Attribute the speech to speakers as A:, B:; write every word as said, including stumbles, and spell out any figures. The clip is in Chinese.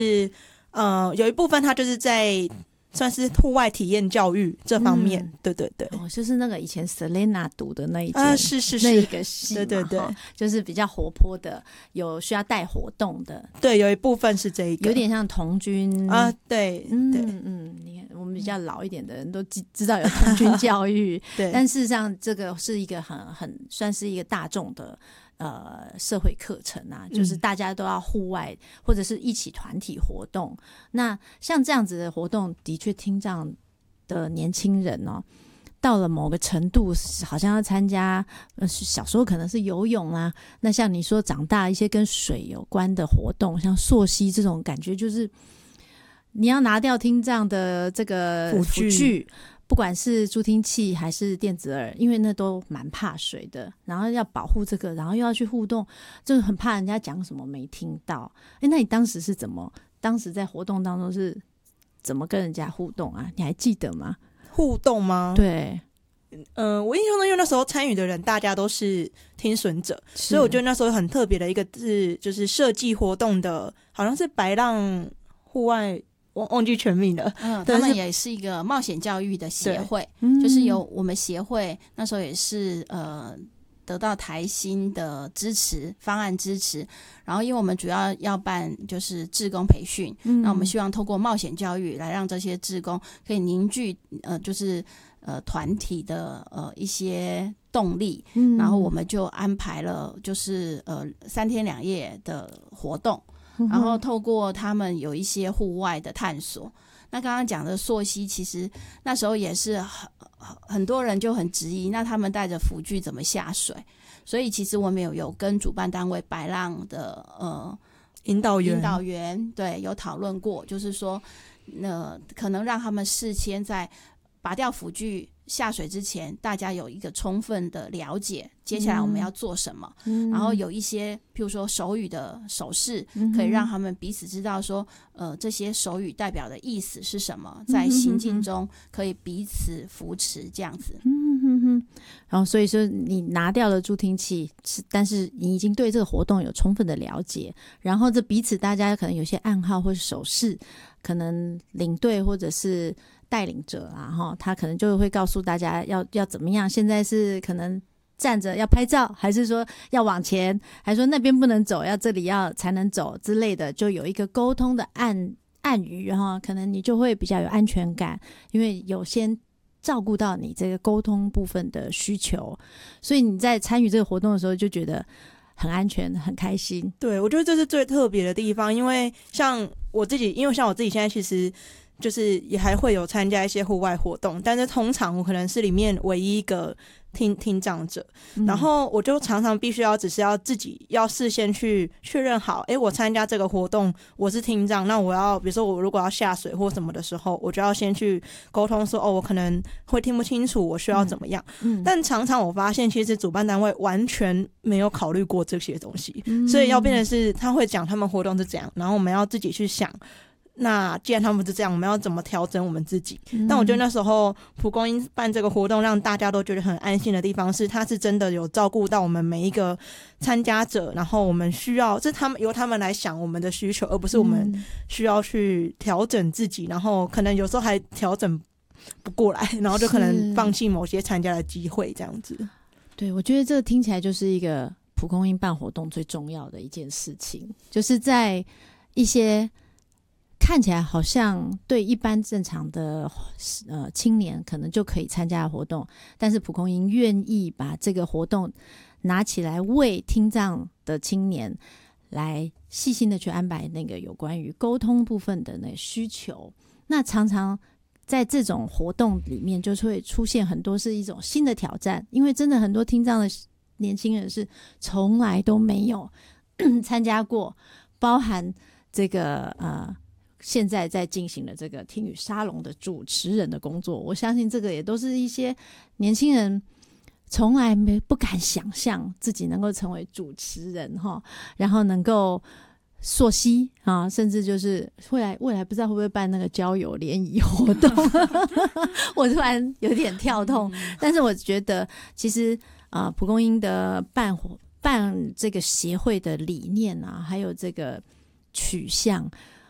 A: 呃有一部分它就是在算是户外体验教育这方面、嗯、对对对、
B: 哦、就是那个以前 Selena 读的那一间、
A: 啊、是是是
B: 那一个戏嘛，
A: 对对对，
B: 就是比较活泼的，有需要带活动的，
A: 对，有一部分是这一个，
B: 有点像童军
A: 啊，对，
B: 嗯
A: 对
B: 嗯，你看我们比较老一点的人都知道有童军教育，
A: 对，
B: 但事实上这个是一个很很算是一个大众的呃，社会课程啊，就是大家都要户外、嗯、或者是一起团体活动。那像这样子的活动，的确听障的年轻人哦，到了某个程度，好像要参加，呃，小时候可能是游泳啊，那像你说长大一些跟水有关的活动，像溯溪这种感觉，就是你要拿掉听障的这个辅具。不管是助听器还是电子耳，因为那都蛮怕水的，然后要保护这个，然后又要去互动，就是很怕人家讲什么没听到。诶，那你当时是怎么当时在活动当中是怎么跟人家互动啊？你还记得吗？
A: 互动吗？
B: 对，
A: 呃，我印象中因为那时候参与的人大家都是听损者，所以我觉得那时候很特别的一个是就是设计活动的，好像是白浪户外忘忘记全名了，
C: 嗯，他们也是一个冒险教育的协会，就是由我们协会那时候也是呃得到台新的支持方案支持，然后因为我们主要要办就是志工培训，嗯，那我们希望透过冒险教育来让这些志工可以凝聚呃就是呃团体的呃一些动力，嗯，然后我们就安排了就是呃三天两夜的活动。然后透过他们有一些户外的探索，那刚刚讲的溯溪，其实那时候也是很很多人就很质疑，那他们带着辅具怎么下水？所以其实我们有有跟主办单位白浪的呃
A: 引导员
C: 引导员对有讨论过，就是说呃可能让他们事先在拔掉辅具下水之前，大家有一个充分的了解接下来我们要做什么，嗯，然后有一些譬如说手语的手势，嗯，可以让他们彼此知道说呃，这些手语代表的意思是什么，在行进中可以彼此扶持这样子，
B: 嗯哼哼，然后所以说你拿掉了助听器，但是你已经对这个活动有充分的了解，然后这彼此大家可能有些暗号或是手势，可能领队或者是带领者啊，他可能就会告诉大家要要怎么样，现在是可能站着要拍照，还是说要往前，还是说那边不能走，要这里要才能走之类的，就有一个沟通的暗暗语哈，可能你就会比较有安全感，因为有先照顾到你这个沟通部分的需求，所以你在参与这个活动的时候就觉得很安全很开心。
A: 对，我觉得这是最特别的地方，因为像我自己因为像我自己现在其实就是也还会有参加一些户外活动，但是通常我可能是里面唯一一个听听障者，嗯，然后我就常常必须要只是要自己要事先去确认好，诶，我参加这个活动我是听障，那我要比如说我如果要下水或什么的时候，我就要先去沟通说哦，我可能会听不清楚，我需要怎么样，嗯嗯，但常常我发现其实主办单位完全没有考虑过这些东西，嗯，所以要变成是他会讲他们活动是怎样，然后我们要自己去想那既然他们是这样，我们要怎么调整我们自己，嗯，但我觉得那时候蒲公英办这个活动让大家都觉得很安心的地方是他是真的有照顾到我们每一个参加者，然后我们需要这他们由他们来想我们的需求，而不是我们需要去调整自己，然后可能有时候还调整不过来，然后就可能放弃某些参加的机会这样子。
B: 对，我觉得这个听起来就是一个蒲公英办活动最重要的一件事情，就是在一些看起来好像对一般正常的呃青年可能就可以参加的活动，但是蒲公英愿意把这个活动拿起来为听障的青年来细心的去安排那个有关于沟通部分的那个需求。那常常在这种活动里面就会出现很多是一种新的挑战，因为真的很多听障的年轻人是从来都没有参加过，包含这个呃现在在进行的这个听语沙龙的主持人的工作，我相信这个也都是一些年轻人从来没不敢想象自己能够成为主持人哈，然后能够溯溪啊，甚至就是未来未来不知道会不会办那个交友联谊活动我突然有点跳痛，但是我觉得其实啊、呃，蒲公英的办办这个协会的理念啊，还有这个取向